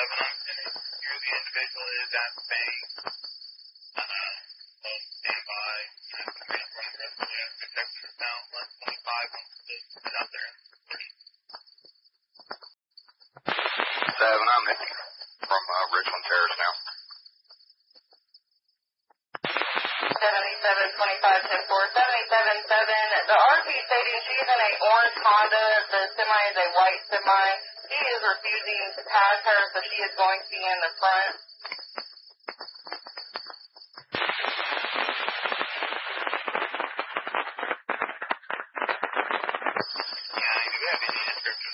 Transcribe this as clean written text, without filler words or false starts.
I'm assuming who the individual is at the bank. So stand by. We're going to run the rest of the way. I'm protecting this now. 125 wants to sit out there. 7, I'm Nick from Richland Terrace now. 7725 10-4, 77-7. The RP stating she is in a orange Honda. The semi is a white semi. He is refusing to pass her, so she is going to be in the front.